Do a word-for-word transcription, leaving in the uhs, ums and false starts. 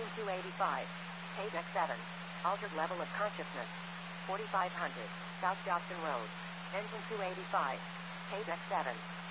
Engine two eighty-five. Page X seven. Altered level of consciousness. forty-five hundred. South Jobson Road. Engine two eighty-five. Page X seven.